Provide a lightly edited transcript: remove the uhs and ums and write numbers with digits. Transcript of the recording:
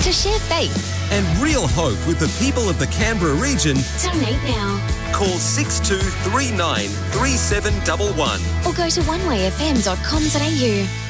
to share faith. And real hope with the people of the Canberra region. Donate now. Call 6239 3711. Or go to onewayfm.com.au.